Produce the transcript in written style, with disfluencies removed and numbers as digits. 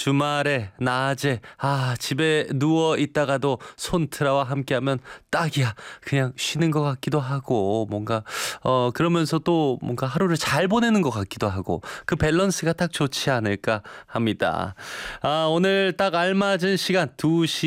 주말에 낮에 집에 누워 있다가도 손트라와 함께하면 딱이야. 그냥 쉬는 것 같기도 하고 뭔가 그러면서 또 뭔가 하루를 잘 보내는 것 같기도 하고 그 밸런스가 딱 좋지 않을까 합니다. 오늘 딱 알맞은 시간 2시